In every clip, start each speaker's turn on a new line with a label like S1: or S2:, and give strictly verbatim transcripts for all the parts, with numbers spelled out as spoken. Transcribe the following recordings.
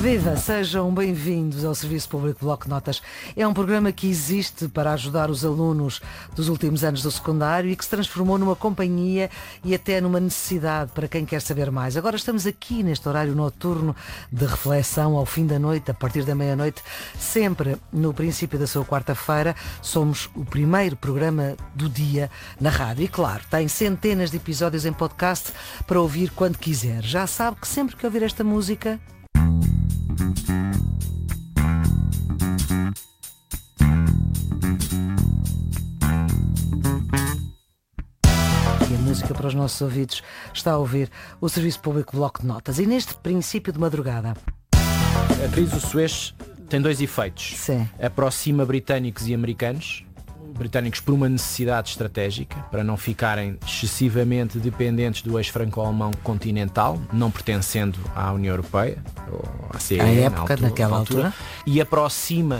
S1: Viva, sejam bem-vindos ao Serviço Público Bloco de Notas. É um programa que existe para ajudar os alunos dos últimos anos do secundário e que se transformou numa companhia e até numa necessidade para quem quer saber mais. Agora estamos aqui neste horário noturno de reflexão ao fim da noite, a partir da meia-noite, sempre no princípio da sua quarta-feira. Somos o primeiro programa do dia na rádio e, claro, tem centenas de episódios em podcast para ouvir quando quiser. Já sabe que sempre que ouvir esta música... E a música para os nossos ouvidos está a ouvir o Serviço Público Bloco de Notas. E neste princípio de madrugada...
S2: A crise do Suez tem dois efeitos.
S1: Sim.
S2: Aproxima britânicos e americanos. Britânicos por uma necessidade estratégica, para não ficarem excessivamente dependentes do eixo franco-alemão continental, não pertencendo à União Europeia, ou à C E E,
S1: à época,
S2: na altura,
S1: naquela altura.
S2: altura, e aproxima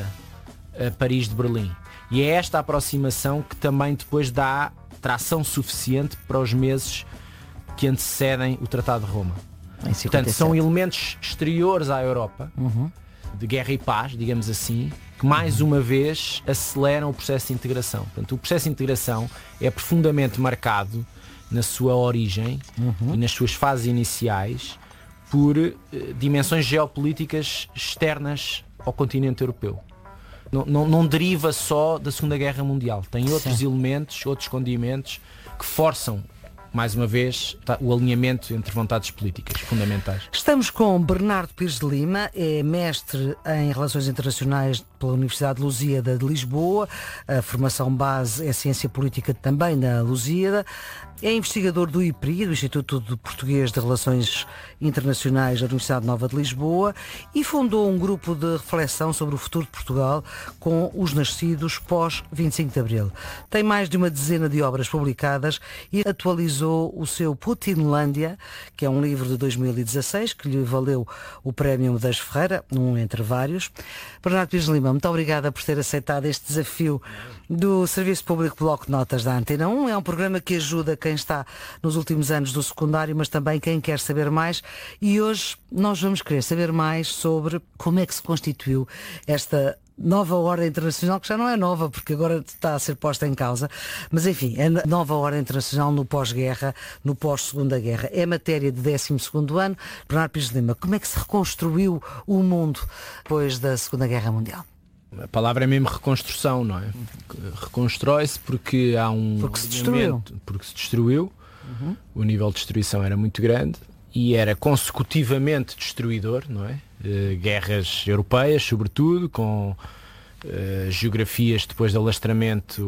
S2: a Paris de Berlim. E é esta aproximação que também depois dá tração suficiente para os meses que antecedem o Tratado de Roma. Portanto, são elementos exteriores à Europa, uhum. de guerra e paz, digamos assim, que mais uma vez aceleram o processo de integração. Portanto, o processo de integração é profundamente marcado na sua origem uhum. e nas suas fases iniciais por eh, dimensões geopolíticas externas ao continente europeu. Não, não, não deriva só da Segunda Guerra Mundial. Tem outros Sim. elementos, outros condimentos que forçam, mais uma vez, o alinhamento entre vontades políticas fundamentais.
S1: Estamos com Bernardo Pires de Lima, é mestre em Relações Internacionais pela Universidade de Lusíada de Lisboa, a formação base é Ciência Política também na Lusíada, é investigador do I P R I, do Instituto de Português de Relações Internacionais da Universidade Nova de Lisboa, e fundou um grupo de reflexão sobre o futuro de Portugal com os nascidos pós vinte e cinco de Abril. Tem mais de uma dezena de obras publicadas e atualizou o seu Putinlândia, que é um livro de dois mil e dezasseis, que lhe valeu o Prémio Medeiros Ferreira, um entre vários. Bernardo Pires de Lima, muito obrigada por ter aceitado este desafio do Serviço Público Bloco de Notas da Antena um. É um programa que ajuda quem está nos últimos anos do secundário, mas também quem quer saber mais. E hoje nós vamos querer saber mais sobre como é que se constituiu esta nova ordem internacional, que já não é nova, porque agora está a ser posta em causa, mas enfim, a nova ordem internacional no pós-guerra, no pós-segunda guerra. É matéria de décimo segundo ano. Bernardo Pires de Lima, como é que se reconstruiu o mundo depois da Segunda Guerra Mundial?
S2: A palavra é mesmo reconstrução, não é? Reconstrói-se porque há um...
S1: Porque se destruiu.
S2: Porque se destruiu. Uhum. O nível de destruição era muito grande e era consecutivamente destruidor, não é? Uh, guerras europeias, sobretudo, com uh, geografias depois de alastramento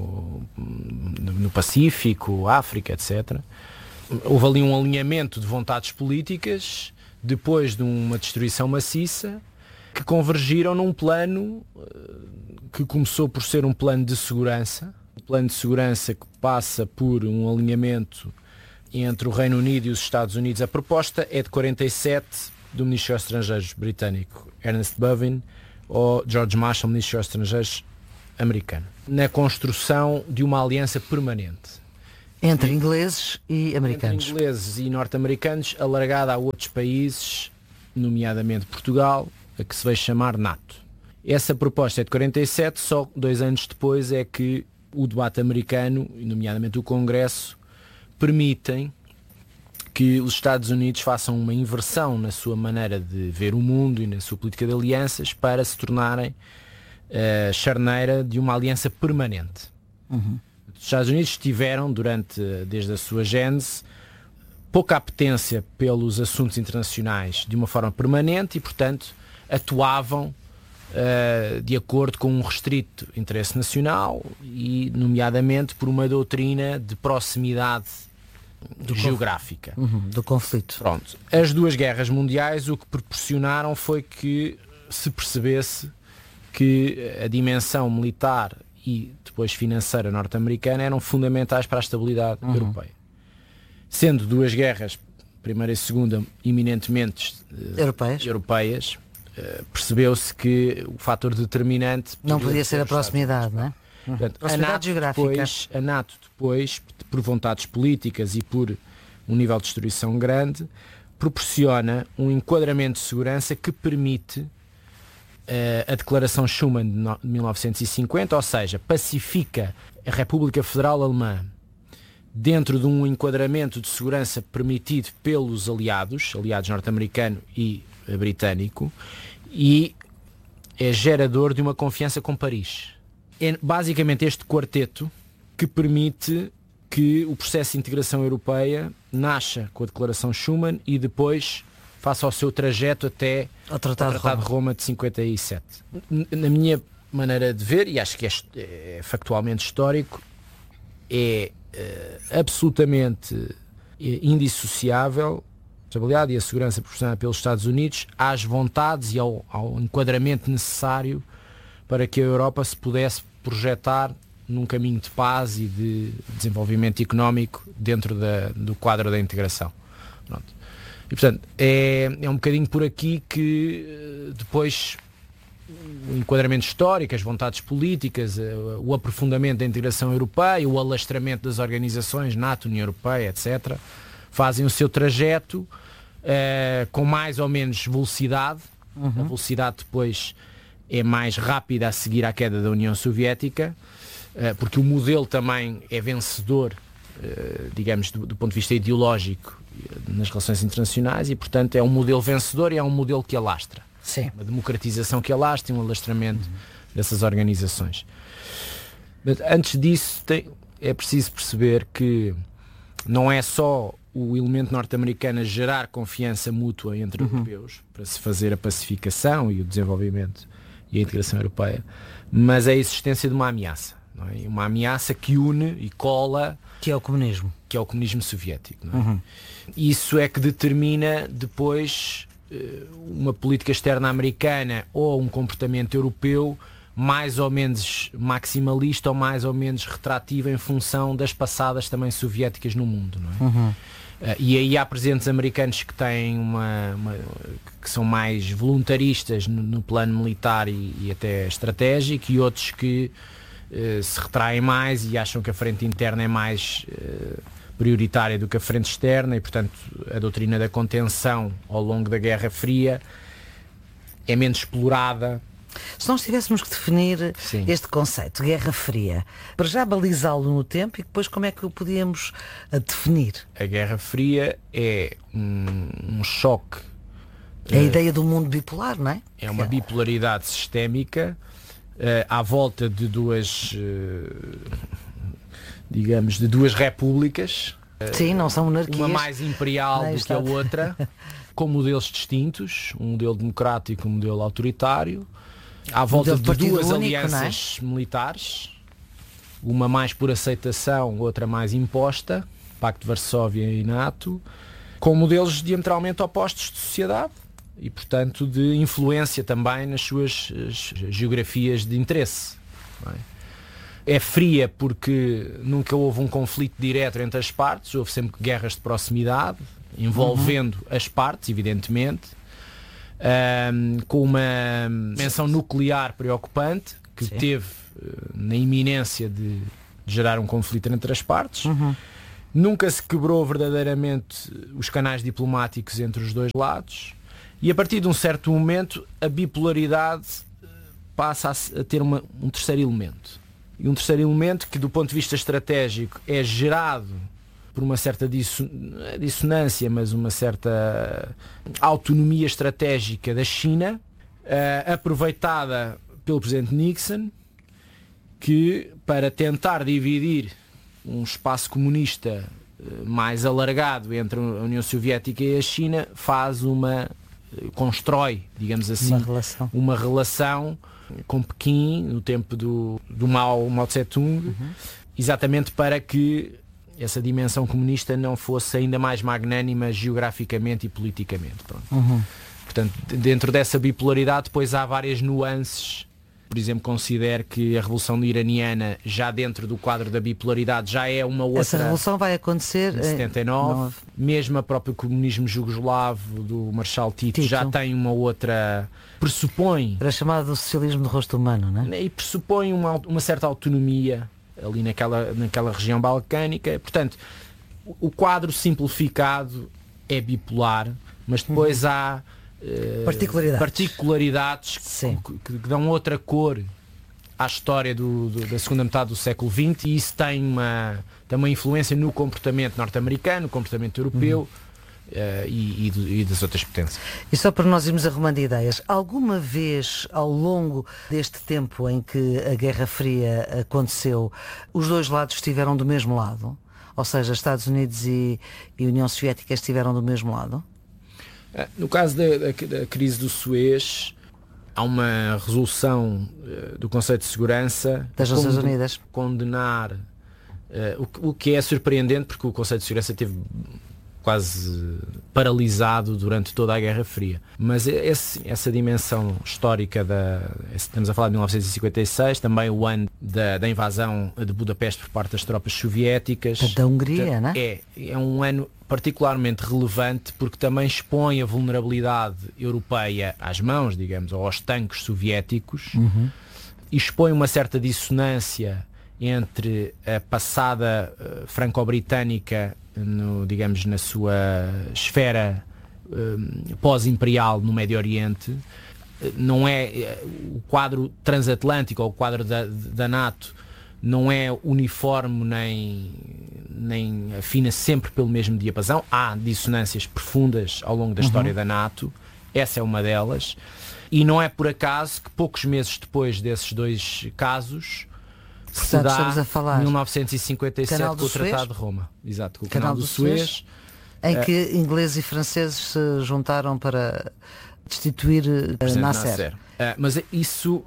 S2: no, no Pacífico, África, etcétera. Houve ali um alinhamento de vontades políticas, depois de uma destruição maciça, que convergiram num plano que começou por ser um plano de segurança, um plano de segurança que passa por um alinhamento entre o Reino Unido e os Estados Unidos. A proposta é de quarenta e sete do Ministro dos Estrangeiros britânico Ernest Bevin ou George Marshall, Ministro dos Estrangeiros americano, na construção de uma aliança permanente.
S1: Entre ingleses e americanos.
S2: Entre ingleses e norte-americanos, alargada a outros países, nomeadamente Portugal, a que se veio chamar NATO. Essa proposta é de quarenta e sete, só dois anos depois é que o debate americano, nomeadamente o Congresso, permitem que os Estados Unidos façam uma inversão na sua maneira de ver o mundo e na sua política de alianças para se tornarem a charneira de uma aliança permanente. Uhum. Os Estados Unidos tiveram, durante, desde a sua gênese, pouca apetência pelos assuntos internacionais de uma forma permanente e, portanto, atuavam uh, de acordo com um restrito interesse nacional e, nomeadamente, por uma doutrina de proximidade do geográfica.
S1: Conf... Uhum, do conflito.
S2: Pronto. As duas guerras mundiais o que proporcionaram foi que se percebesse que a dimensão militar e depois financeira norte-americana eram fundamentais para a estabilidade uhum. europeia. Sendo duas guerras, primeira e segunda, eminentemente uh,
S1: europeias,
S2: europeias uh, percebeu-se que o fator determinante
S1: não podia ser a proximidade, não é?
S2: Portanto, a NATO depois, a NATO depois, por vontades políticas e por um nível de destruição grande, proporciona um enquadramento de segurança que permite a Declaração Schuman de mil novecentos e cinquenta, ou seja, pacifica a República Federal Alemã dentro de um enquadramento de segurança permitido pelos aliados, aliados norte-americano e britânico, e é gerador de uma confiança com Paris. É basicamente este quarteto que permite que o processo de integração europeia nasça com a Declaração Schuman e depois faça o seu trajeto até
S1: o Tratado,
S2: o Tratado de Roma de cinquenta e sete. Na minha maneira de ver, e acho que é, é factualmente histórico, é, é absolutamente indissociável a estabilidade e a segurança proporcionada pelos Estados Unidos às vontades e ao, ao enquadramento necessário para que a Europa se pudesse projetar num caminho de paz e de desenvolvimento económico dentro da, do quadro da integração. Pronto. E, portanto, é, é um bocadinho por aqui que depois o enquadramento histórico, as vontades políticas, o aprofundamento da integração europeia, o alastramento das organizações, NATO, União Europeia, etcétera, fazem o seu trajeto uh, com mais ou menos velocidade. Uhum. A velocidade depois é mais rápida a seguir à queda da União Soviética, uh, porque o modelo também é vencedor, uh, digamos, do, do ponto de vista ideológico nas relações internacionais e, portanto, é um modelo vencedor e é um modelo que alastra.
S1: Sim.
S2: Uma democratização que alastra e um alastramento uhum. dessas organizações. Mas, antes disso, tem, é preciso perceber que não é só o elemento norte-americano a gerar confiança mútua entre uhum. europeus para se fazer a pacificação e o desenvolvimento e a integração europeia, mas a existência de uma ameaça. Não é? Uma ameaça que une e cola,
S1: que é o comunismo,
S2: que é o comunismo soviético. Não é?
S1: Uhum.
S2: Isso é que determina depois uma política externa americana ou um comportamento europeu mais ou menos maximalista ou mais ou menos retrativo em função das passadas também soviéticas no mundo. Não é? Uhum. E aí há presidentes americanos que têm uma, uma que são mais voluntaristas no, no plano militar e, e até estratégico, e outros que uh, se retraem mais e acham que a frente interna é mais uh, prioritária do que a frente externa e, portanto, a doutrina da contenção ao longo da Guerra Fria é menos explorada.
S1: Se nós tivéssemos que definir
S2: Sim.
S1: este conceito, Guerra Fria, para já balizá-lo no tempo, e depois como é que o podíamos definir?
S2: A Guerra Fria é um, um choque.
S1: É a uh, ideia do mundo bipolar, não é?
S2: É uma bipolaridade sistémica uh, à volta de duas... Uh, digamos, de duas repúblicas.
S1: Sim, não são monarquias.
S2: Uma mais imperial do que a outra, com modelos distintos, um modelo democrático e um modelo autoritário, à volta de duas alianças militares, uma mais por aceitação, outra mais imposta, Pacto de Varsóvia e NATO, com modelos diametralmente opostos de sociedade e, portanto, de influência também nas suas geografias de interesse. Não é? É fria porque nunca houve um conflito direto entre as partes, houve sempre guerras de proximidade, envolvendo uhum. as partes, evidentemente, um, com uma menção nuclear preocupante, que Sim. teve uh, na iminência de, de gerar um conflito entre as partes.
S1: Uhum.
S2: Nunca se quebrou verdadeiramente os canais diplomáticos entre os dois lados, e a partir de um certo momento a bipolaridade passa a, a ter uma, um terceiro elemento. E um terceiro elemento que, do ponto de vista estratégico, é gerado por uma certa dissonância, mas uma certa autonomia estratégica da China, uh, aproveitada pelo presidente Nixon, que, para tentar dividir um espaço comunista uh, mais alargado entre a União Soviética e a China, faz uma... Uh, constrói, digamos assim,
S1: uma relação,
S2: uma relação com Pequim, no tempo do, do Mao, Mao Tse-tung, uhum. exatamente para que essa dimensão comunista não fosse ainda mais magnânima geograficamente e politicamente. Pronto.
S1: Uhum.
S2: Portanto, dentro dessa bipolaridade depois há várias nuances. Por exemplo, considero que a Revolução Iraniana, já dentro do quadro da bipolaridade, já é uma outra...
S1: Essa revolução vai acontecer
S2: em setenta e nove.
S1: Não...
S2: Mesmo a própria comunismo jugoslavo do Marshal Tito, Tito já tem uma outra... Pressupõe...
S1: Era chamado do socialismo do rosto humano, não é?
S2: E pressupõe uma, uma certa autonomia ali naquela, naquela região balcânica. Portanto, o quadro simplificado é bipolar, mas depois uhum. há uh,
S1: particularidades,
S2: particularidades que, que, que dão outra cor à história do, do, da segunda metade do século vinte, e isso tem uma, tem uma influência no comportamento norte-americano, no comportamento europeu. Uhum. Uh, e, e, e das outras potências.
S1: E só para nós irmos arrumando ideias, alguma vez ao longo deste tempo em que a Guerra Fria aconteceu, os dois lados estiveram do mesmo lado? Ou seja, Estados Unidos e, e União Soviética estiveram do mesmo lado?
S2: Uh, no caso da, da, da crise do Suez, há uma resolução uh, do Conselho de Segurança
S1: das Nações Unidas
S2: condenar, uh, o, o que é surpreendente, porque o Conselho de Segurança teve quase paralisado durante toda a Guerra Fria. Mas esse, essa dimensão histórica, da, estamos a falar de mil novecentos e cinquenta e seis, também o ano da, da invasão de Budapeste por parte das tropas soviéticas.
S1: Da Hungria, não é?
S2: É, é um ano particularmente relevante porque também expõe a vulnerabilidade europeia às mãos, digamos, ou aos tanques soviéticos, uhum. e expõe uma certa dissonância entre a passada uh, franco-britânica, no, digamos, na sua esfera um, pós-imperial no Médio Oriente. Não é o quadro transatlântico ou o quadro da, da NATO não é uniforme nem, nem afina sempre pelo mesmo diapasão. Há dissonâncias profundas ao longo da história uhum. da NATO, essa é uma delas, e não é por acaso que poucos meses depois desses dois casos,
S1: portanto,
S2: se dá
S1: estamos a falar
S2: em mil novecentos e cinquenta e sete com o
S1: Suez?
S2: Tratado de Roma. Exato, com o
S1: Canal,
S2: Canal do, do Suez, Suez,
S1: em uh, que ingleses e franceses se juntaram para destituir uh, Nasser.
S2: Nasser. Uh, mas isso,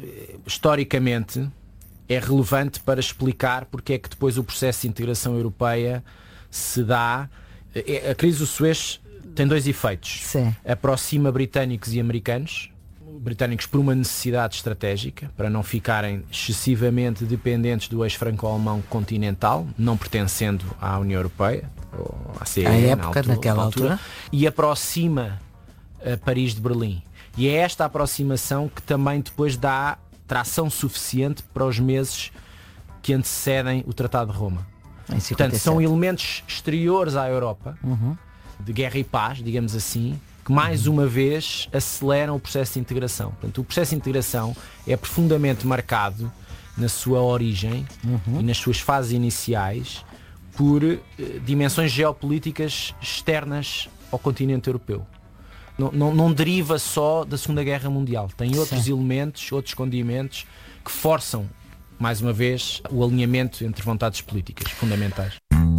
S2: historicamente, é relevante para explicar porque é que depois o processo de integração europeia se dá. A crise do Suez tem dois efeitos.
S1: Sim.
S2: Aproxima britânicos e americanos, britânicos por uma necessidade estratégica, para não ficarem excessivamente dependentes do eixo franco-alemão continental, não pertencendo à União Europeia, ou à C E,
S1: à época,
S2: na altura,
S1: naquela altura.
S2: altura, e aproxima a Paris de Berlim. E é esta aproximação que também depois dá tração suficiente para os meses que antecedem o Tratado de Roma. Portanto, são elementos exteriores à Europa, uhum. de guerra e paz, digamos assim, que mais uma vez aceleram o processo de integração. Portanto, o processo de integração é profundamente marcado na sua origem uhum. e nas suas fases iniciais por eh, dimensões geopolíticas externas ao continente europeu. Não, não, não deriva só da Segunda Guerra Mundial. Tem outros Sim. elementos, outros condimentos que forçam, mais uma vez, o alinhamento entre vontades políticas fundamentais.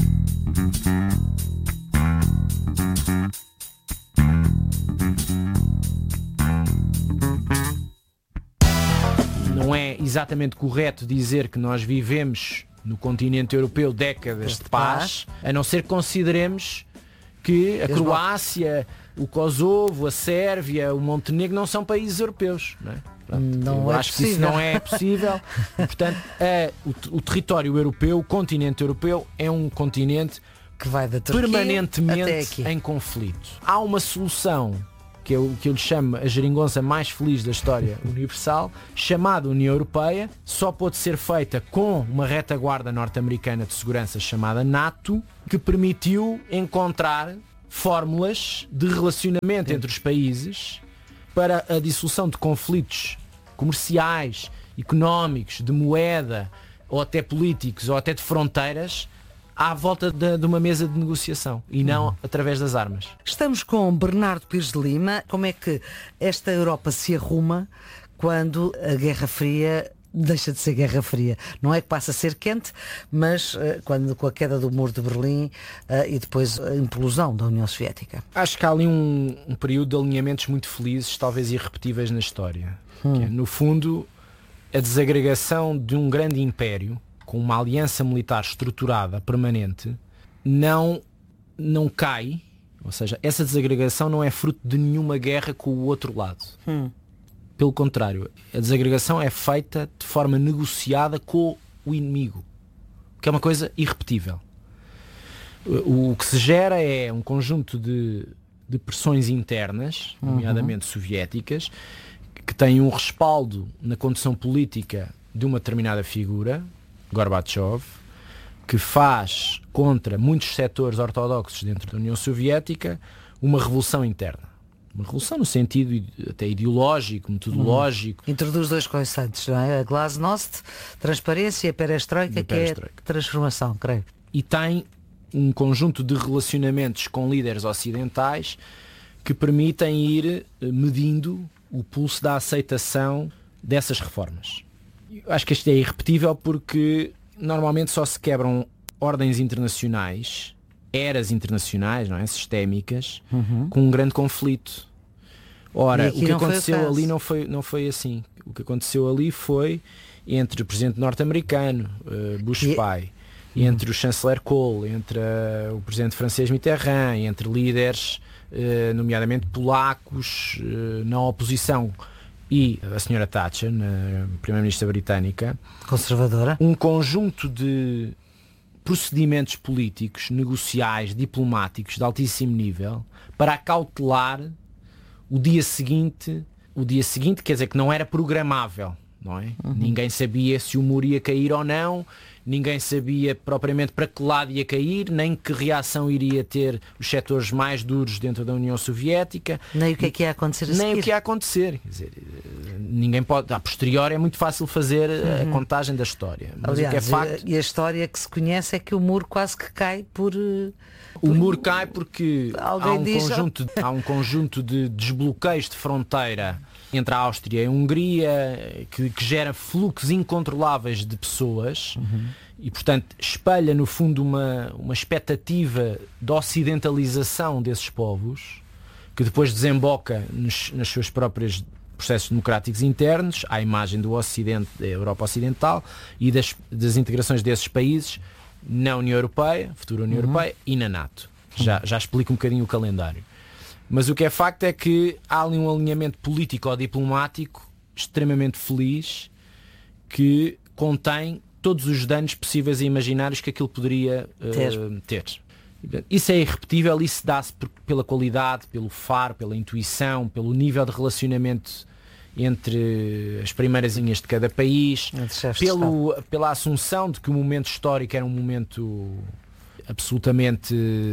S2: Não é exatamente correto dizer que nós vivemos no continente europeu décadas de paz, a não ser que consideremos que a Croácia, o Kosovo, a Sérvia, o Montenegro não são países europeus. Não é? Portanto,
S1: não
S2: eu
S1: é
S2: acho
S1: possível.
S2: que isso não é possível. Portanto, é, o, o território europeu, o continente europeu, é um continente
S1: que vai da Turquia
S2: permanentemente
S1: até aqui.
S2: Em conflito. Há uma solução que eu, que eu lhe chamo a geringonça mais feliz da história universal, chamada União Europeia, só pode ser feita com uma retaguarda norte-americana de segurança chamada NATO, que permitiu encontrar fórmulas de relacionamento Sim. entre os países para a dissolução de conflitos comerciais, económicos, de moeda, ou até políticos, ou até de fronteiras, à volta de, de uma mesa de negociação e não uhum. através das armas.
S1: Estamos com Bernardo Pires de Lima. Como é que esta Europa se arruma quando a Guerra Fria deixa de ser Guerra Fria? Não é que passa a ser quente, mas uh, quando com a queda do muro de Berlim uh, e depois a implosão da União Soviética.
S2: Acho que há ali um, um período de alinhamentos muito felizes, talvez irrepetíveis na história. Hum. Que é, no fundo, a desagregação de um grande império com uma aliança militar estruturada, permanente, não, não cai, ou seja, essa desagregação não é fruto de nenhuma guerra com o outro lado. Hum. Pelo contrário, a desagregação é feita de forma negociada com o inimigo, que é uma coisa irrepetível. O, o que se gera é um conjunto de, de pressões internas, nomeadamente uhum. soviéticas, que têm um respaldo na condução política de uma determinada figura, Gorbachev, que faz contra muitos setores ortodoxos dentro da União Soviética uma revolução interna. Uma revolução no sentido até ideológico, metodológico.
S1: Hum. Introduz dois conceitos, não é? A glasnost, transparência, e a perestroika, que é transformação, creio.
S2: E tem um conjunto de relacionamentos com líderes ocidentais que permitem ir medindo o pulso da aceitação dessas reformas. Eu acho que isto é irrepetível porque normalmente só se quebram ordens internacionais, eras internacionais, não é? Sistémicas, uhum. com um grande conflito. Ora, o que aconteceu ali não foi, não foi assim. O que aconteceu ali foi entre o presidente norte-americano, uh, Bush e... pai, uhum. entre o chanceler Kohl, entre uh, o presidente francês Mitterrand, entre líderes, uh, nomeadamente polacos, uh, na oposição, e a senhora Thatcher, a primeira-ministra britânica,
S1: conservadora,
S2: um conjunto de procedimentos políticos, negociais, diplomáticos de altíssimo nível para acautelar o dia seguinte, o dia seguinte quer dizer que não era programável, não é? Uhum. Ninguém sabia se o muro ia cair ou não, ninguém sabia propriamente para que lado ia cair, nem que reação iria ter os setores mais duros dentro da União Soviética.
S1: Nem o que é que ia acontecer a
S2: Nem
S1: seguir.
S2: o que ia acontecer. Quer dizer, ninguém pode, a posteriori é muito fácil fazer uhum. a contagem da história. Mas
S1: aliás,
S2: o que é facto...
S1: e a história que se conhece é que o muro quase que cai por...
S2: O muro cai porque há um,
S1: diz...
S2: conjunto, há um conjunto de desbloqueios de fronteira entre a Áustria e a Hungria que, que gera fluxos incontroláveis de pessoas uhum. e, portanto, espelha no fundo uma, uma expectativa de ocidentalização desses povos que depois desemboca nos, nas suas próprias processos democráticos internos, à imagem do Ocidente, da Europa Ocidental e das, das integrações desses países na União Europeia, futura União uhum. Europeia e na NATO. Já, já explico um bocadinho o calendário. Mas o que é facto é que há ali um alinhamento político ou diplomático extremamente feliz que contém todos os danos possíveis e imaginários que aquilo poderia uh, ter. ter. Isso é irrepetível, isso dá-se pela qualidade, pelo faro, pela intuição, pelo nível de relacionamento entre as primeiras linhas de cada país, pelo, pela assunção de que o momento histórico era um momento absolutamente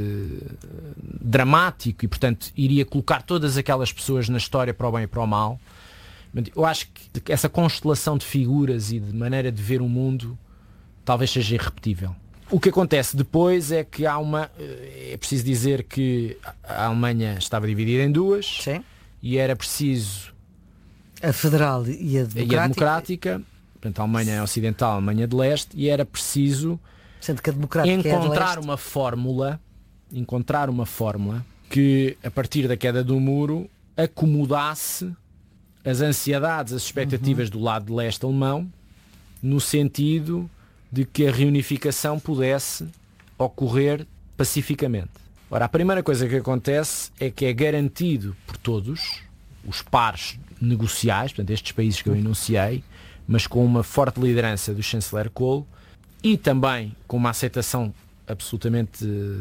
S2: dramático e, portanto, iria colocar todas aquelas pessoas na história para o bem e para o mal. Eu acho que essa constelação de figuras e de maneira de ver o mundo talvez seja irrepetível. O que acontece depois é que há uma... É preciso dizer que a Alemanha estava dividida em duas.
S1: Sim.
S2: E era preciso...
S1: A federal e a democrática.
S2: E a democrática, portanto, a Alemanha Ocidental, a Alemanha de Leste, e era preciso
S1: sendo que a democrática
S2: encontrar
S1: é
S2: uma fórmula, encontrar uma fórmula que, a partir da queda do muro, acomodasse as ansiedades, as expectativas uhum. do lado de leste alemão, no sentido de que a reunificação pudesse ocorrer pacificamente. Ora, a primeira coisa que acontece é que é garantido por todos os pares negociais, portanto estes países que eu enunciei, mas com uma forte liderança do chanceler Kohl e também com uma aceitação absolutamente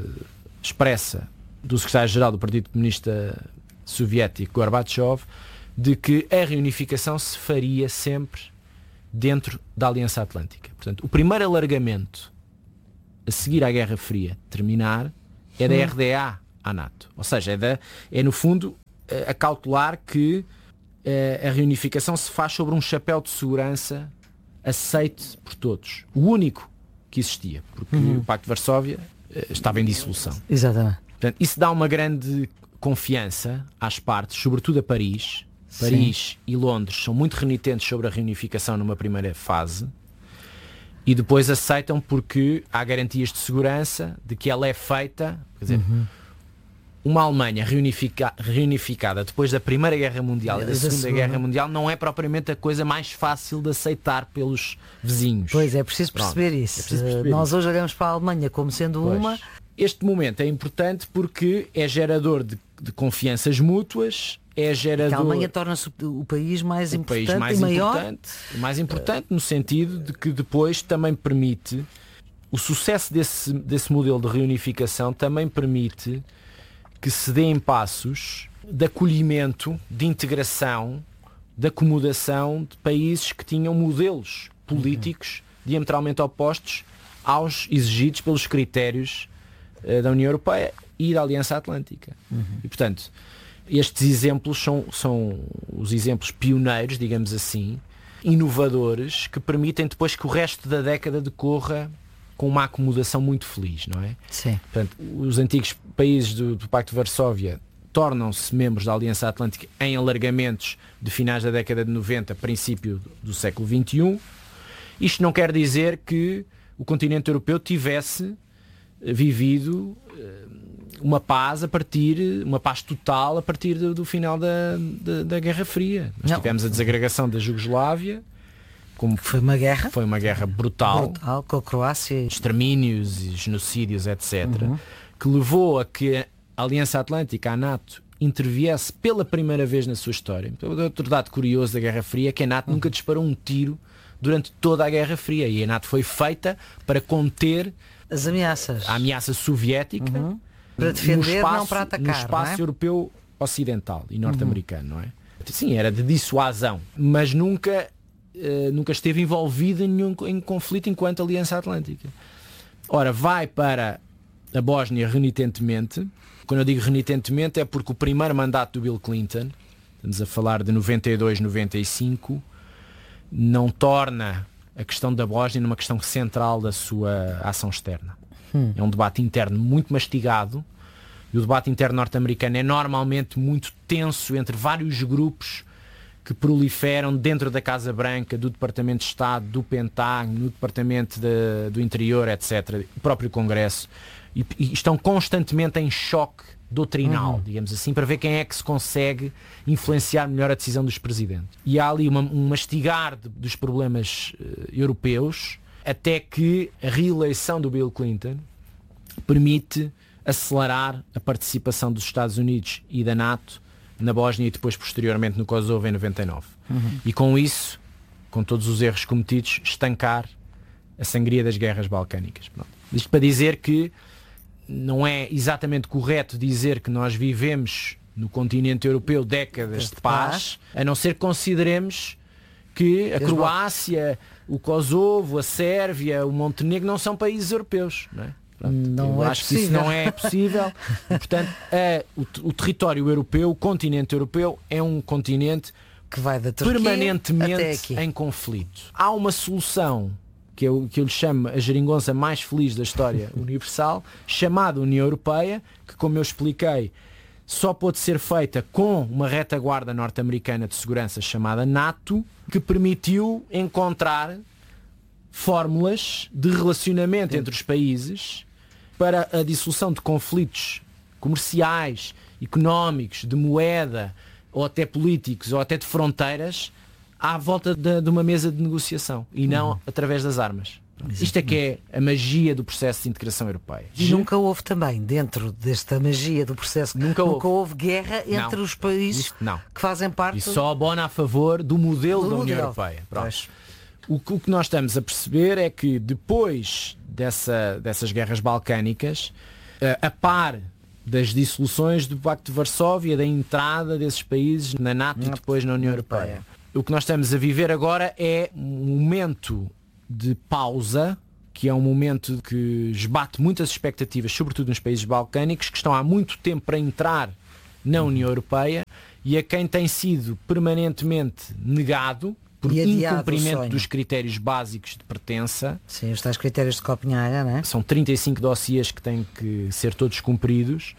S2: expressa do secretário-geral do Partido Comunista Soviético, Gorbachev, de que a reunificação se faria sempre dentro da Aliança Atlântica. Portanto, o primeiro alargamento a seguir à Guerra Fria terminar é da R D A à NATO. Ou seja, é, da, é no fundo a cautelar que a reunificação se faz sobre um chapéu de segurança aceite por todos. O único que existia, porque uhum. o Pacto de Varsóvia estava em dissolução.
S1: Exatamente.
S2: Portanto, isso dá uma grande confiança às partes, sobretudo a Paris. Paris Sim. e Londres são muito renitentes sobre a reunificação numa primeira fase e depois aceitam porque há garantias de segurança de que ela é feita, quer dizer, uhum. uma Alemanha reunifica, reunificada depois da Primeira Guerra Mundial e da Segunda, Segunda Guerra Mundial não é propriamente a coisa mais fácil de aceitar pelos vizinhos.
S1: Pois é, preciso perceber Pronto, isso. É preciso perceber Nós isso. Hoje olhamos para a Alemanha como sendo pois. uma...
S2: Este momento é importante porque é gerador de, de confianças mútuas, é gerador...
S1: Que a Alemanha torna-se o país mais
S2: o
S1: importante
S2: país mais
S1: e maior.
S2: Importante, mais importante no sentido de que depois também permite... O sucesso desse, desse modelo de reunificação também permite que se deem passos de acolhimento, de integração, de acomodação de países que tinham modelos políticos uhum. diametralmente opostos aos exigidos pelos critérios uh, da União Europeia e da Aliança Atlântica. Uhum. E, portanto, estes exemplos são, são os exemplos pioneiros, digamos assim, inovadores, que permitem depois que o resto da década decorra com uma acomodação muito feliz, não é?
S1: Sim.
S2: Portanto, os antigos países do, do Pacto de Varsóvia tornam-se membros da Aliança Atlântica em alargamentos de finais da década de noventa, princípio do século vinte e um. Isto não quer dizer que o continente europeu tivesse vivido uma paz a partir, uma paz total a partir do, do final da, da, da Guerra Fria. Nós
S1: não.
S2: tivemos a desagregação da Jugoslávia, como
S1: foi uma guerra,
S2: foi uma guerra brutal,
S1: brutal com a Croácia,
S2: extermínios e genocídios, etcétera,
S1: uhum.
S2: que levou a que a Aliança Atlântica, a NATO, interviesse pela primeira vez na sua história. Outro dado curioso da Guerra Fria é que a NATO uhum. nunca disparou um tiro durante toda a Guerra Fria, e a NATO foi feita para conter
S1: as ameaças,
S2: a ameaça soviética, uhum.
S1: para defender,
S2: espaço,
S1: não para atacar,
S2: no espaço
S1: não é?
S2: europeu ocidental e norte-americano, uhum. não é? Sim, era de dissuasão, mas nunca Uh, nunca esteve envolvida em nenhum em conflito enquanto Aliança Atlântica. Ora, vai para a Bósnia renitentemente. Quando eu digo renitentemente é porque o primeiro mandato do Bill Clinton, estamos a falar de noventa e dois, noventa e cinco, não torna a questão da Bósnia numa questão central da sua ação externa. Hum. É um debate interno muito mastigado, e o debate interno norte-americano é normalmente muito tenso entre vários grupos que proliferam dentro da Casa Branca, do Departamento de Estado, do Pentágono, no Departamento de, do Interior, etcétera, o próprio Congresso, e, e estão constantemente em choque doutrinal, uhum. digamos assim, para ver quem é que se consegue influenciar melhor a decisão dos presidentes. E há ali uma, um mastigar de, dos problemas uh, europeus, até que a reeleição do Bill Clinton permite acelerar a participação dos Estados Unidos e da NATO na Bósnia e depois posteriormente no Kosovo em noventa e nove. Uhum. E com isso, com todos os erros cometidos, estancar a sangria das guerras balcânicas. Pronto. Isto para dizer que não é exatamente correto dizer que nós vivemos no continente europeu décadas de paz, a não ser que consideremos que a Croácia, o Kosovo, a Sérvia, o Montenegro não são países europeus, não é? Pronto,
S1: não
S2: eu
S1: é
S2: acho
S1: possível.
S2: que isso não é possível. E, portanto, é, o, o território europeu, o continente europeu, é um continente
S1: que vai da Turquia
S2: permanentemente em conflito. Há uma solução que eu, que eu lhe chamo a geringonça mais feliz da história universal, chamada União Europeia, que, como eu expliquei, só pode ser feita com uma retaguarda norte-americana de segurança chamada NATO, que permitiu encontrar fórmulas de relacionamento Sim. entre os países para a dissolução de conflitos comerciais, económicos, de moeda, ou até políticos, ou até de fronteiras, à volta de, de uma mesa de negociação, e não uhum. através das armas. Exatamente. Isto é que é a magia do processo de integração europeia.
S1: E nunca houve também, dentro desta magia do processo, nunca, nunca houve. houve guerra entre
S2: não.
S1: os países
S2: não.
S1: que fazem parte...
S2: E só abona a favor do modelo do da União modelo. Europeia. Pronto. O que, o que nós estamos a perceber é que depois dessa, dessas guerras balcânicas, a, a par das dissoluções do Pacto de Varsóvia, da entrada desses países na NATO não. e depois na União Europeia, Europeia. O que nós estamos a viver agora é um momento de pausa, que é um momento que esbate muitas expectativas, sobretudo nos países balcânicos, que estão há muito tempo para entrar na União Europeia, e a quem tem sido permanentemente negado por incumprimento dos critérios básicos de pertença.
S1: Sim, os tais critérios de Copenhaga, não é?
S2: São trinta e cinco dossiês que têm que ser todos cumpridos.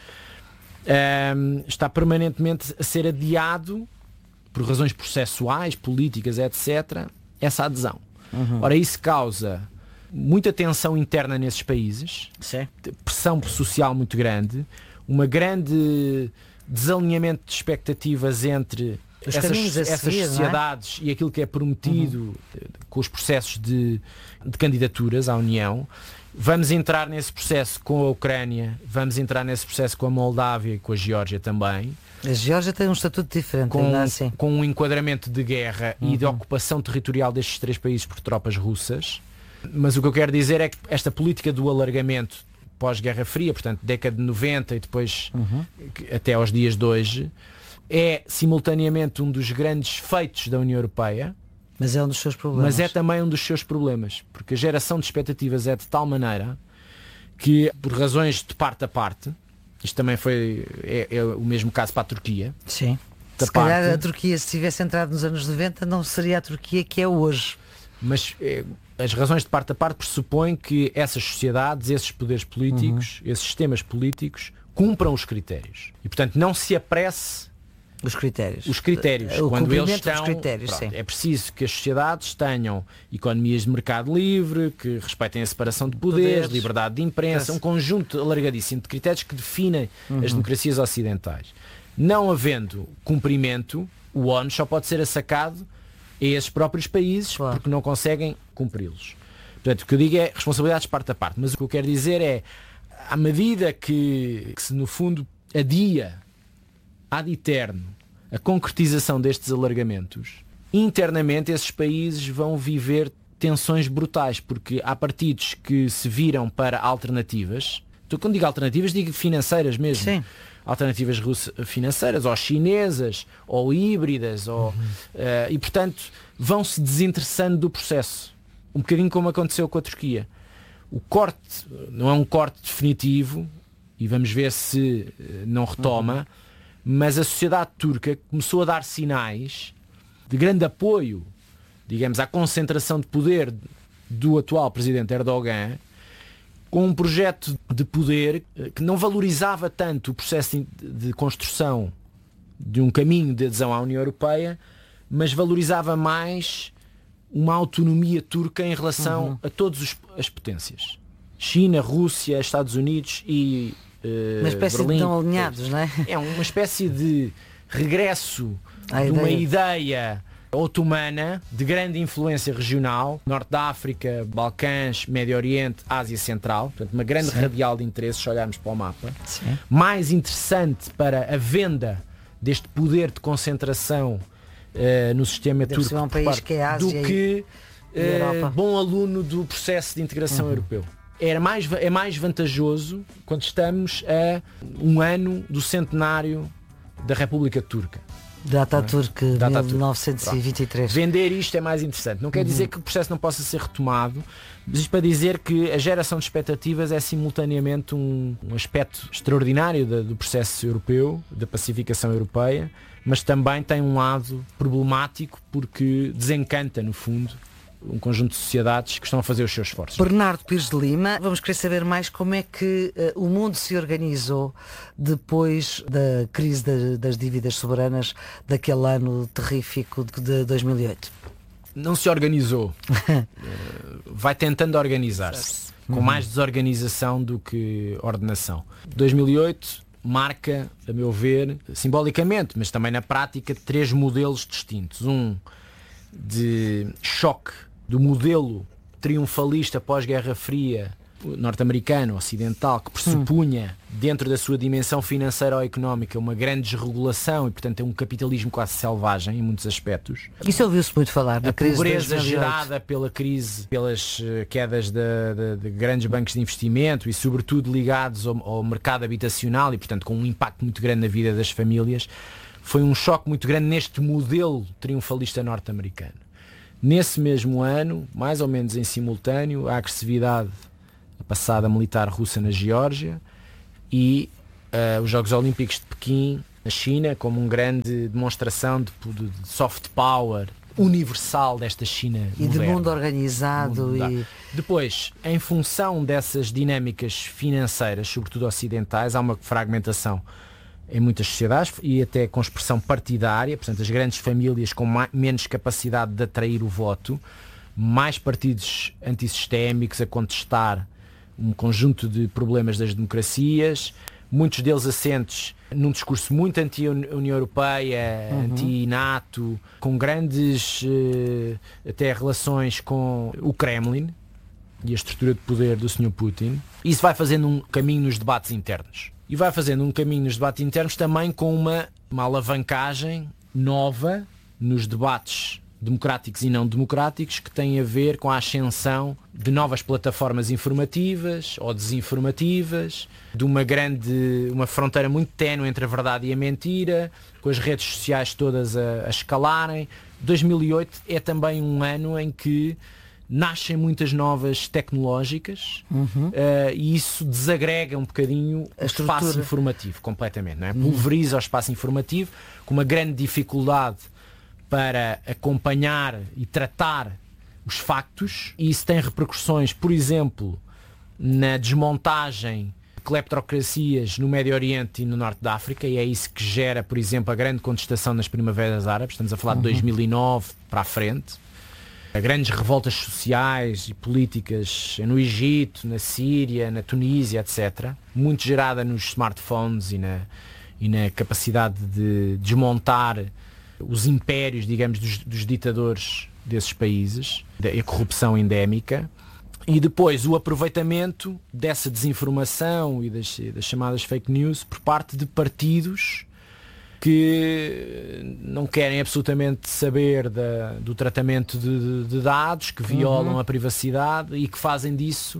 S2: Um, está permanentemente a ser adiado, por razões processuais, políticas, etcétera, essa adesão. Uhum. Ora, isso causa muita tensão interna nesses países,
S1: Sim.
S2: pressão social muito grande, uma grande desalinhamento de expectativas entre essas, essas seguir, sociedades é? E aquilo que é prometido uhum. com os processos de, de candidaturas à União. Vamos entrar nesse processo com a Ucrânia, vamos entrar nesse processo com a Moldávia e com a Geórgia também.
S1: A Geórgia tem um estatuto diferente,
S2: com,
S1: ainda assim.
S2: Com um enquadramento de guerra uhum. e de ocupação territorial destes três países por tropas russas. Mas o que eu quero dizer é que esta política do alargamento pós-Guerra Fria, portanto, década de noventa e depois uhum. até aos dias de hoje, é simultaneamente um dos grandes feitos da União Europeia,
S1: Mas é um dos seus problemas.
S2: Mas é também um dos seus problemas, porque a geração de expectativas é de tal maneira que, por razões de parte a parte, isto também foi é, é o mesmo caso para a Turquia.
S1: Sim.
S2: Da
S1: Se calhar
S2: parte,
S1: a Turquia, se tivesse entrado nos anos noventa, não seria a Turquia que é hoje.
S2: Mas é, as razões de parte a parte pressupõem que essas sociedades, esses poderes políticos, uhum. esses sistemas políticos cumpram os critérios. E, portanto, não se apresse
S1: os critérios.
S2: Os critérios.
S1: O
S2: Quando eles estão,
S1: dos critérios,
S2: pronto,
S1: sim.
S2: é preciso que as sociedades tenham economias de mercado livre, que respeitem a separação de poderes, poderes. liberdade de imprensa, um conjunto alargadíssimo de critérios que definem uhum. as democracias ocidentais. Não havendo cumprimento, o ONU só pode ser assacado a esses próprios países, claro. porque não conseguem cumpri-los. Portanto, o que eu digo é responsabilidades parte a parte. Mas o que eu quero dizer é, à medida que, que se no fundo adia ad eterno a concretização destes alargamentos, internamente esses países vão viver tensões brutais, porque há partidos que se viram para alternativas. Então, quando digo alternativas, digo financeiras mesmo.
S1: Sim.
S2: Alternativas financeiras, ou chinesas, ou híbridas, ou, uhum. uh, e portanto vão-se desinteressando do processo. Um bocadinho como aconteceu com a Turquia. O corte não é um corte definitivo, e vamos ver se não retoma, uhum. mas a sociedade turca começou a dar sinais de grande apoio, digamos, à concentração de poder do atual presidente Erdogan, com um projeto de poder que não valorizava tanto o processo de construção de um caminho de adesão à União Europeia, mas valorizava mais uma autonomia turca em relação uhum. a todas as potências. China, Rússia, Estados Unidos e uh,
S1: uma espécie
S2: Berlim.
S1: de não alinhados, não é?
S2: É uma espécie de regresso
S1: a
S2: de
S1: ideia.
S2: uma ideia otomana de grande influência regional, Norte da África, Balcãs, Médio Oriente, Ásia Central, portanto uma grande Sim. radial de interesse, se olharmos para o mapa.
S1: Sim.
S2: Mais interessante para a venda deste poder de concentração uh, no sistema
S1: Deve
S2: turco
S1: um país que é Ásia
S2: do que uh, bom aluno do processo de integração uhum. europeu. Era mais, é mais vantajoso quando estamos a um ano do centenário da República Turca.
S1: Da Ataturk,
S2: é?
S1: mil novecentos e vinte e três.
S2: Vender isto é mais interessante. Não quer dizer uhum. que o processo não possa ser retomado, mas isto para dizer que a geração de expectativas é simultaneamente um, um aspecto extraordinário da, do processo europeu, da pacificação europeia, mas também tem um lado problemático porque desencanta, no fundo, um conjunto de sociedades que estão a fazer os seus esforços.
S1: Bernardo Pires de Lima, vamos querer saber mais como é que uh, o mundo se organizou depois da crise de, das dívidas soberanas daquele ano terrífico de, de dois mil e oito.
S2: Não se organizou. uh, vai tentando organizar-se, com mais desorganização do que ordenação. dois mil e oito marca, a meu ver, simbolicamente, mas também na prática, três modelos distintos. Um de choque do modelo triunfalista pós-Guerra Fria norte-americano, ocidental, que pressupunha hum. dentro da sua dimensão financeira ou económica uma grande desregulação e, portanto, é um capitalismo quase selvagem em muitos aspectos.
S1: Isso ouviu-se muito falar da
S2: a
S1: crise
S2: pobreza gerada pela crise, pelas quedas de, de, de grandes bancos de investimento e, sobretudo, ligados ao, ao mercado habitacional e, portanto, com um impacto muito grande na vida das famílias, foi um choque muito grande neste modelo triunfalista norte-americano. Nesse mesmo ano, mais ou menos em simultâneo, a agressividade passada militar russa na Geórgia e uh, os Jogos Olímpicos de Pequim na China, como uma grande demonstração de, de, de soft power universal desta China
S1: e
S2: moderna.
S1: de mundo organizado.
S2: Mundo
S1: e...
S2: Depois, em função dessas dinâmicas financeiras, sobretudo ocidentais, há uma fragmentação em muitas sociedades e até com expressão partidária, portanto as grandes famílias com mais, menos capacidade de atrair o voto, mais partidos antissistémicos a contestar um conjunto de problemas das democracias, muitos deles assentes num discurso muito anti-União Europeia, uhum. anti-NATO, com grandes uh, até relações com o Kremlin e a estrutura de poder do senhor Putin. Isso vai fazendo um caminho nos debates internos. E vai fazendo um caminho nos debates internos também com uma, uma alavancagem nova nos debates democráticos e não democráticos, que têm a ver com a ascensão de novas plataformas informativas ou desinformativas, de uma grande, uma fronteira muito ténue entre a verdade e a mentira, com as redes sociais todas a, a escalarem. dois mil e oito é também um ano em que nascem muitas novas tecnológicas, uhum. uh, e isso desagrega um bocadinho a o estrutura. Espaço informativo completamente, não é? Pulveriza uhum. o espaço informativo, com uma grande dificuldade para acompanhar e tratar os factos, e isso tem repercussões, por exemplo, na desmontagem de cleptocracias no Médio Oriente e no Norte da África, e é isso que gera, por exemplo, a grande contestação nas primaveras árabes. Estamos a falar uhum. de dois mil e nove para a frente. Grandes revoltas sociais e políticas no Egito, na Síria, na Tunísia, etcétera. Muito gerada nos smartphones e na, e na capacidade de desmontar os impérios, digamos, dos, dos ditadores desses países, a corrupção endémica. E depois o aproveitamento dessa desinformação e das, das chamadas fake news por parte de partidos que não querem absolutamente saber da, do tratamento de, de dados, que violam uhum. a privacidade e que fazem disso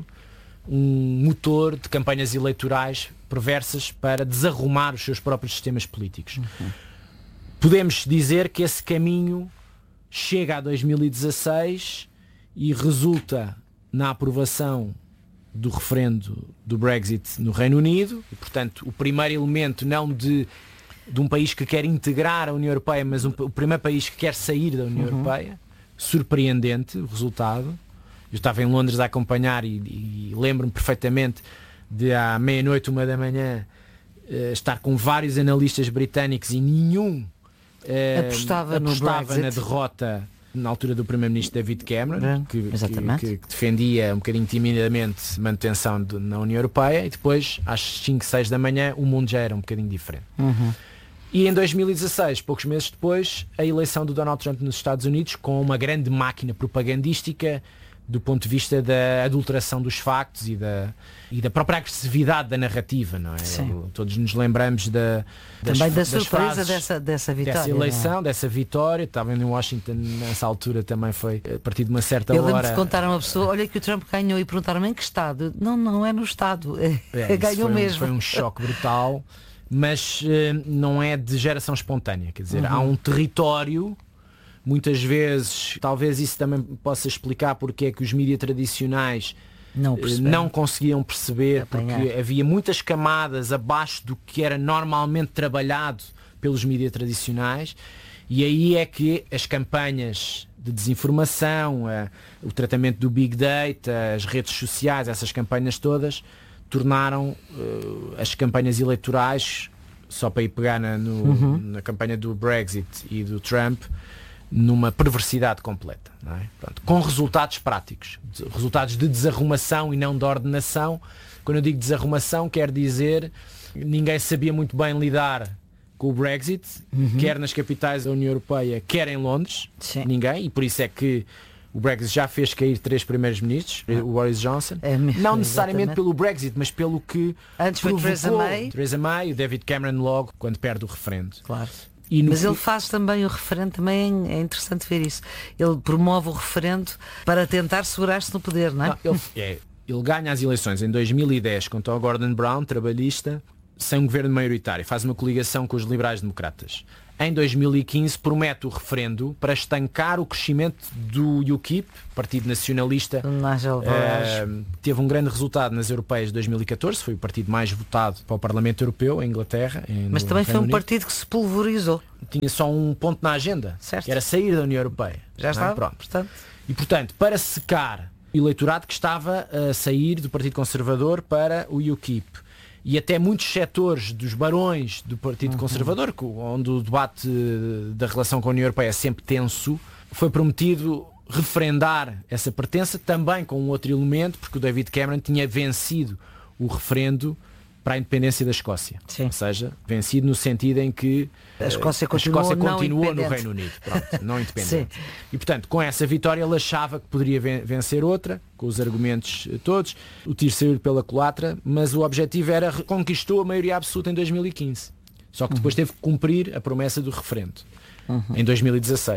S2: um motor de campanhas eleitorais perversas para desarrumar os seus próprios sistemas políticos. Uhum. Podemos dizer que esse caminho chega a dois mil e dezasseis e resulta na aprovação do referendo do Brexit no Reino Unido, e, portanto, o primeiro elemento não de de um país que quer integrar a União Europeia, mas um, o primeiro país que quer sair da União uhum. Europeia. Surpreendente o resultado. Eu estava em Londres a acompanhar e, e lembro-me perfeitamente de à meia-noite, uma da manhã, uh, estar com vários analistas britânicos e nenhum uh,
S1: apostava,
S2: apostava
S1: no
S2: na derrota na altura do primeiro-ministro David Cameron, que,
S1: que,
S2: que, que defendia um bocadinho timidamente a manutenção de, na União Europeia, e depois às cinco, seis da manhã o mundo já era um bocadinho diferente.
S1: Uhum.
S2: E em dois mil e dezasseis, poucos meses depois, a eleição do Donald Trump nos Estados Unidos, com uma grande máquina propagandística do ponto de vista da adulteração dos factos e da, e da própria agressividade da narrativa, não é?
S1: Sim.
S2: Todos nos lembramos da, das,
S1: também da
S2: das
S1: surpresa dessa, dessa vitória.
S2: Dessa eleição, dessa vitória. Estava em Washington nessa altura, também foi a partir de uma certa
S1: Eu
S2: hora.
S1: Eu lembro de contar a uma pessoa, olha que o Trump ganhou, e perguntaram-me em que estado. Não, não é no estado. É, ganhou
S2: foi
S1: mesmo.
S2: Um, foi um choque brutal, mas uh, não é de geração espontânea. Quer dizer, uhum. há um território. Muitas vezes, talvez isso também possa explicar porque é que os mídias tradicionais não, não conseguiam perceber,
S1: Apanhar.
S2: Porque havia muitas camadas abaixo do que era normalmente trabalhado pelos mídias tradicionais, e aí é que as campanhas de desinformação, a, o tratamento do Big Data, as redes sociais, essas campanhas todas, tornaram uh, as campanhas eleitorais, só para ir pegar na, no, uhum. na campanha do Brexit e do Trump, numa perversidade completa, não é? Pronto, com resultados práticos, resultados de desarrumação e não de ordenação. Quando eu digo desarrumação, quer dizer ninguém sabia muito bem lidar com o Brexit, uhum. quer nas capitais da União Europeia, quer em Londres. Sim. Ninguém, e por isso é que o Brexit já fez cair três primeiros ministros, ah. o Boris Johnson, é mesmo, não necessariamente exatamente. Pelo Brexit, mas pelo que
S1: antes foi Theresa May.
S2: Theresa May, o David Cameron logo, quando perde o referendo.
S1: Claro. E mas ele faz também o referendo, também é interessante ver isso. Ele promove o referendo para tentar segurar-se no poder, não é?
S2: Não, ele, é, ele ganha as eleições em dois mil e dez contra o Gordon Brown, trabalhista, sem um governo maioritário. Faz uma coligação com os liberais-democratas. Em dois mil e quinze promete o referendo para estancar o crescimento do U K I P, Partido Nacionalista. Uh, teve um grande resultado nas europeias de dois mil e catorze, foi o partido mais votado para o Parlamento Europeu, em Inglaterra. Em,
S1: Mas também foi um partido que se pulverizou.
S2: Tinha só um ponto na agenda, certo. Que era sair da União Europeia.
S1: Já está.
S2: Pronto. Portanto. E portanto, para secar o eleitorado que estava a sair do Partido Conservador para o U K I P. E até muitos setores dos barões do Partido uhum. Conservador, onde o debate da relação com a União Europeia é sempre tenso, foi prometido referendar essa pertença, também com um outro elemento, porque o David Cameron tinha vencido o referendo para a independência da Escócia. Sim. Ou seja, vencido no sentido em que
S1: a Escócia,
S2: a
S1: continuou,
S2: Escócia continuou no Reino Unido, pronto, não independente. Sim. E portanto, com essa vitória ele achava que poderia vencer outra, com os argumentos todos, o tiro saiu pela culatra, mas o objetivo era reconquistou a maioria absoluta em dois mil e quinze. Só que depois uhum. teve que cumprir a promessa do referendo uhum. em dois mil e dezasseis.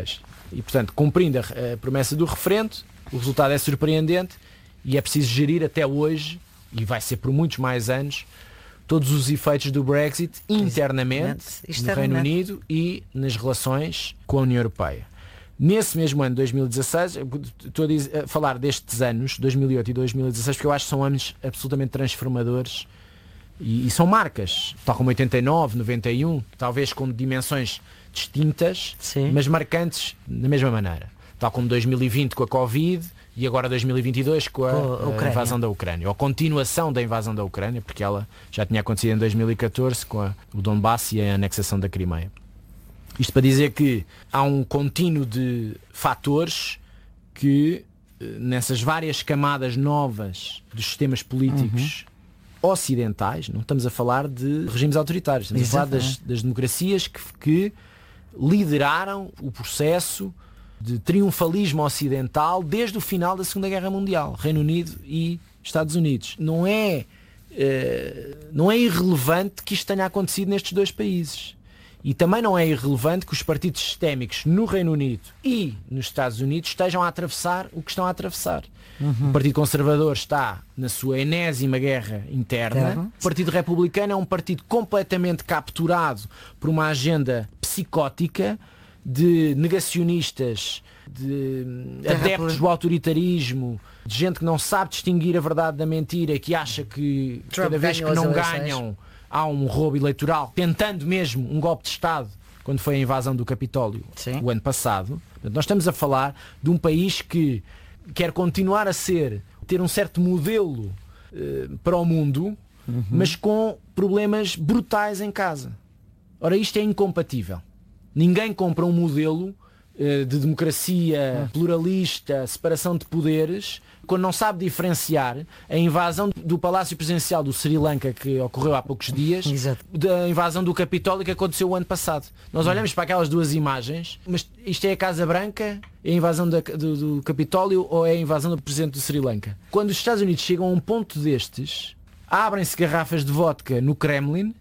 S2: E, portanto, cumprindo a, a promessa do referendo, o resultado é surpreendente e é preciso gerir até hoje, e vai ser por muitos mais anos, todos os efeitos do Brexit internamente no Reino Unido e nas relações com a União Europeia. Nesse mesmo ano, dois mil e dezasseis, estou a, dizer, a falar destes anos, dois mil e oito e dois mil e dezasseis, porque eu acho que são anos absolutamente transformadores e, e são marcas, tal como oitenta e nove, noventa e um, talvez com dimensões distintas, Sim. mas marcantes da mesma maneira. Tal como dois mil e vinte com a Covid e agora dois mil e vinte e dois com a, a, a invasão da Ucrânia, ou a continuação da invasão da Ucrânia, porque ela já tinha acontecido em dois mil e catorze com a, o Donbass e a anexação da Crimeia. Isto para dizer que há um contínuo de fatores que, nessas várias camadas novas dos sistemas políticos uhum. ocidentais, não estamos a falar de regimes autoritários, estamos Exatamente. a falar das, das democracias que, que lideraram o processo de triunfalismo ocidental desde o final da Segunda Guerra Mundial, Reino Unido e Estados Unidos. Não é, eh, não é irrelevante que isto tenha acontecido nestes dois países. E também não é irrelevante que os partidos sistémicos no Reino Unido e nos Estados Unidos estejam a atravessar o que estão a atravessar. Uhum. O Partido Conservador está na sua enésima guerra interna. Uhum. O Partido Republicano é um partido completamente capturado por uma agenda psicótica de negacionistas, de adeptos do autoritarismo, de gente que não sabe distinguir a verdade da mentira, que acha que Trump cada vez que não ganham há um roubo eleitoral, tentando mesmo um golpe de Estado, quando foi a invasão do Capitólio Sim. o ano passado. Portanto, nós estamos a falar de um país que quer continuar a ser, ter um certo modelo eh, para o mundo, uhum. mas com problemas brutais em casa. Ora, isto é incompatível. Ninguém compra um modelo eh, de democracia pluralista, separação de poderes, quando não sabe diferenciar a invasão do Palácio Presidencial do Sri Lanka, que ocorreu há poucos dias, Exato. da invasão do Capitólio, que aconteceu o ano passado. Nós olhamos para aquelas duas imagens, mas isto é a Casa Branca, é a invasão da, do, do Capitólio ou é a invasão do Presidente do Sri Lanka? Quando os Estados Unidos chegam a um ponto destes, abrem-se garrafas de vodka no Kremlin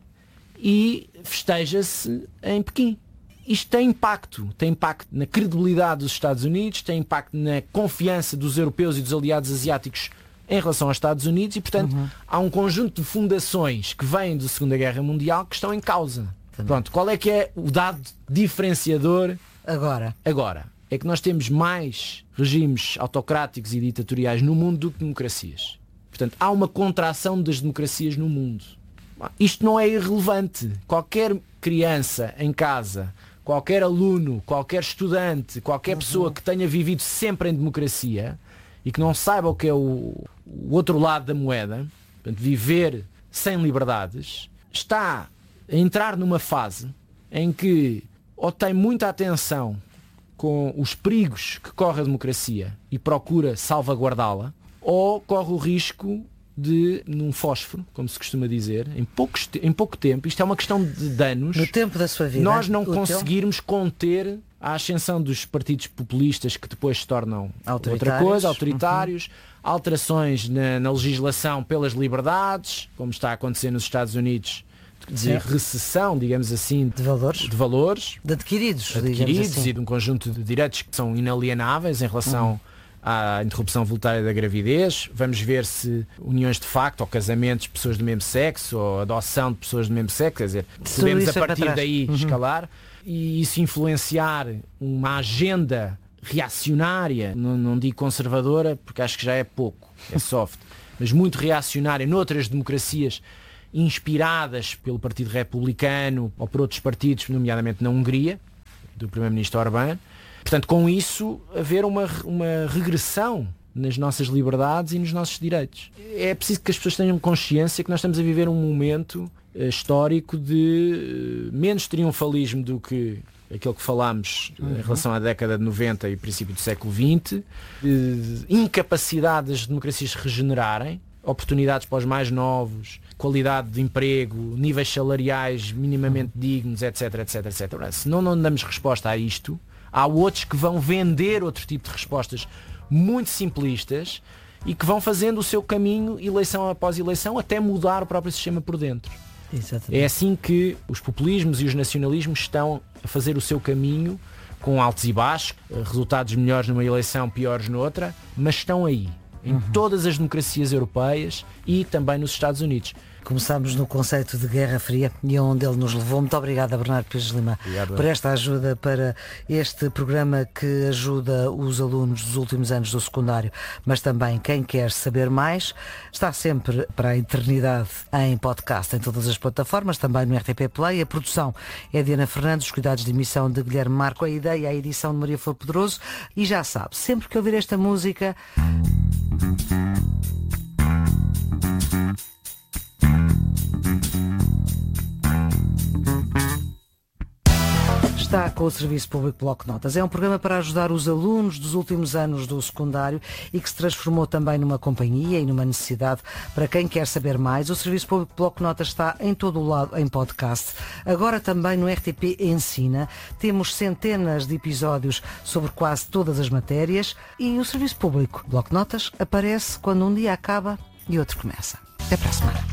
S2: e festeja-se em Pequim. Isto tem impacto, tem impacto na credibilidade dos Estados Unidos, tem impacto na confiança dos europeus e dos aliados asiáticos em relação aos Estados Unidos e, portanto, uhum. há um conjunto de fundações que vêm da Segunda Guerra Mundial que estão em causa. Também. Pronto, qual é que é o dado diferenciador
S1: agora?
S2: Agora, é que nós temos mais regimes autocráticos e ditatoriais no mundo do que democracias. Portanto, há uma contração das democracias no mundo. Isto não é irrelevante. Qualquer criança em casa, qualquer aluno, qualquer estudante, qualquer uhum. pessoa que tenha vivido sempre em democracia e que não saiba o que é o, o outro lado da moeda, portanto, viver sem liberdades, está a entrar numa fase em que ou tem muita atenção com os perigos que corre a democracia e procura salvaguardá-la, ou corre o risco de, num fósforo, como se costuma dizer, em, poucos, em pouco tempo, isto é uma questão de danos,
S1: no tempo da sua vida,
S2: nós não conseguirmos conter a ascensão dos partidos populistas que depois se tornam outra coisa, autoritários, uhum. alterações na, na legislação pelas liberdades, como está a acontecer nos Estados Unidos, de Sim. recessão, digamos assim,
S1: de valores,
S2: de, valores,
S1: de adquiridos,
S2: adquiridos
S1: assim.
S2: E de um conjunto de direitos que são inalienáveis em relação uhum. à interrupção voluntária da gravidez. Vamos ver se uniões de facto, ou casamentos de pessoas do mesmo sexo, ou adoção de pessoas do mesmo sexo, quer dizer, podemos a partir daí uhum. escalar e isso influenciar uma agenda reacionária, não, não digo conservadora, porque acho que já é pouco, é soft, mas muito reacionária noutras democracias inspiradas pelo Partido Republicano ou por outros partidos, nomeadamente na Hungria, do primeiro-ministro Orbán. Portanto, com isso, haver uma, uma regressão nas nossas liberdades e nos nossos direitos. É preciso que as pessoas tenham consciência que nós estamos a viver um momento uh, histórico de uh, menos triunfalismo do que aquilo que falámos uhum. em relação à década de noventa e princípio do século vinte, de incapacidade das democracias se regenerarem, oportunidades para os mais novos, qualidade de emprego, níveis salariais minimamente dignos, etc, etc, etcétera. Se não, não damos resposta a isto, há outros que vão vender outro tipo de respostas muito simplistas e que vão fazendo o seu caminho, eleição após eleição, até mudar o próprio sistema por dentro.
S1: Exatamente.
S2: É assim que os populismos e os nacionalismos estão a fazer o seu caminho com altos e baixos, resultados melhores numa eleição, piores noutra, mas estão aí, em uhum. todas as democracias europeias e também nos Estados Unidos.
S1: Começámos no conceito de Guerra Fria e onde ele nos levou. Muito obrigada, Bernardo Pires de Lima, Obrigado. por esta ajuda para este programa que ajuda os alunos dos últimos anos do secundário, mas também quem quer saber mais. Está sempre para a eternidade em podcast, em todas as plataformas, também no R T P Play. A produção é de Ana Fernandes, os cuidados de emissão de Guilherme Marco, a ideia, a edição de Maria Flor Pedroso. E já sabe, sempre que ouvir esta música... Está com o Serviço Público Bloco de Notas. É um programa para ajudar os alunos dos últimos anos do secundário e que se transformou também numa companhia e numa necessidade para quem quer saber mais. O Serviço Público Bloco de Notas está em todo o lado em podcast. Agora também no R T P Ensina. Temos centenas de episódios sobre quase todas as matérias e o Serviço Público Bloco de Notas aparece quando um dia acaba e outro começa. Até para a semana.